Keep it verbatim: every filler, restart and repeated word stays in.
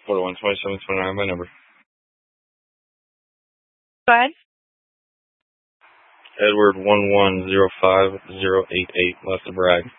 four one twenty-seven twenty-nine, my number. Go ahead. Edward one one zero five zero eight eight, Lester Bragg.